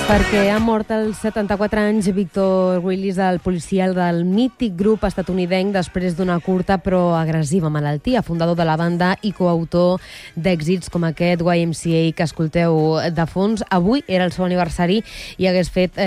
Perquè ha mort als 74 anys Victor Willis, el policial del mític grup estatunidenc després d'una curta però agressiva malaltia, fundador de la banda i coautor d'èxits com aquest YMCA que escolteu de fons. Avui era el seu aniversari i hagués fet